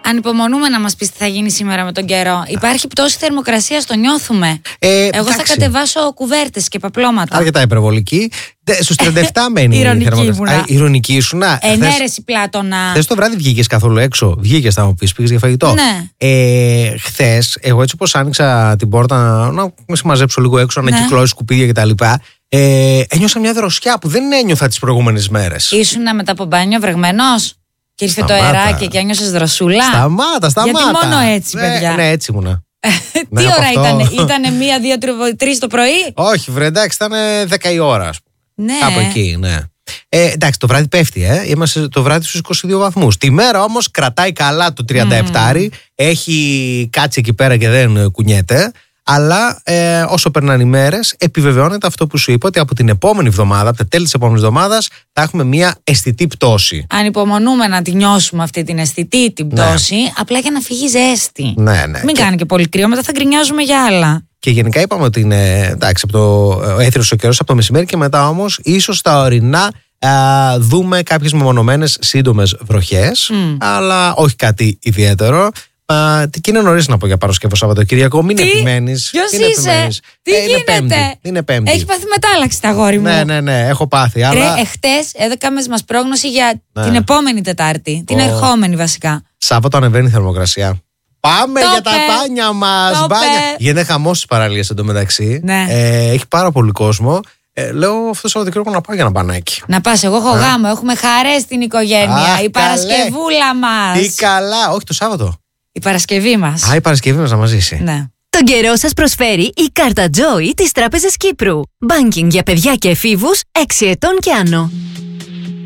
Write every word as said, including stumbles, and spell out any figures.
Ανυπομονούμε να μας πεις τι θα γίνει σήμερα με τον καιρό. Υπάρχει πτώση θερμοκρασίας, το νιώθουμε. Ε, Εγώ εντάξει. θα κατεβάσω κουβέρτες και παπλώματα. Αρκετά υπερβολική. Στους τριάντα επτά μένει η θερμοκρασία. Ηρωνική ήσουν. Ενέρεση Πλάτωνα. Χθες το βράδυ βγήκες καθόλου έξω? Βγήκες, θα μου πεις, πήγες για φαγητό? Ναι. Ε, χθες, εγώ έτσι όπως άνοιξα την πόρτα να με συμμαζέψω λίγο έξω, να ναι. κυκλώσει σκουπίδια κτλ. Ε, ένιωσα μια δροσιά που δεν ένιωθα τις προηγούμενες μέρες. Ήσουνα μετά από μπάνιο βρεγμένος και ήρθε το αεράκι και ένιωσες δροσούλα? Σταμάτα, σταμάτα. Γιατί μόνο έτσι, παιδιά. Ναι, ναι, έτσι ήμουνα. Τι ναι, ώρα αυτό... ήτανε? Ήτανε μία, δύο, τρεις το πρωί? Όχι, βρε, εντάξει, ήταν δέκα η ώρα, ας πούμε. Ναι. Κάπου εκεί, ναι. Ε, εντάξει, το βράδυ πέφτει, ε. Είμαστε το βράδυ στους είκοσι δύο βαθμούς. Τη μέρα όμως κρατάει καλά το τριάντα επτά. Mm. Έχει κάτσει εκεί πέρα και δεν κουνιέται. Αλλά ε, όσο περνάνε οι μέρες, επιβεβαιώνεται αυτό που σου είπα, ότι από την επόμενη εβδομάδα, από τα τέλη της επόμενης εβδομάδας, θα έχουμε μια αισθητή πτώση. Ανυπομονούμε να τη νιώσουμε αυτή την αισθητή την πτώση, ναι. απλά για να φύγει ζέστη. Ναι, ναι. Μην και... κάνει και πολύ κρύο, μετά θα γκρινιάζουμε για άλλα. Και γενικά είπαμε ότι είναι εντάξει, από το έθριος ο καιρός από το μεσημέρι και μετά όμως, ίσως στα ορεινά α, δούμε κάποιες μεμονωμένες σύντομες βροχές, mm. αλλά όχι κάτι ιδιαίτερο. Uh, και είναι νωρίς να πω για Παρασκευό Σαββατοκύριακο. Μην επιμένεις. Ποιος είσαι, επιμένεις. τι ε, γίνεται. Είναι πέμπτη. Είναι πέμπτη. Έχει πάθει μετάλλαξη τα αγόρι μου. Ναι, ναι, ναι, έχω πάθει. Αλλά... Ρε, εχθές έδωκαμε μας πρόγνωση για ναι. την επόμενη Τετάρτη. Την oh. ερχόμενη βασικά. Σάββατο ανεβαίνει η θερμοκρασία. Πάμε το για πε. τα μπάνια μας. Μπάνια. Γίνεται χαμός στις παραλίες εντωμεταξύ. Ναι. Ε, έχει πάρα πολύ κόσμο. Ε, λέω αυτό το Σαββατοκύριακο να πάω για ένα μπανάκι. Να πας, εγώ έχω γάμο. Έχουμε χαρές στην οικογένεια. Αχ, η Παρασκευούλα μας. Τι καλά, όχι το Σάββατο. Η Παρασκευή μας. Α, η Παρασκευή μας να μας ζήσει. Ναι. Τον καιρό σας προσφέρει η κάρτα Joy της Τράπεζας Κύπρου. Μπάνκινγκ για παιδιά και εφήβους έξι ετών και άνω.